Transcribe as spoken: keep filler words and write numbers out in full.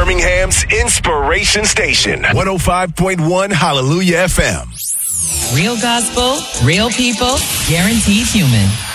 Birmingham's Inspiration Station, one oh five point one Hallelujah F M. Real gospel, real people, guaranteed human.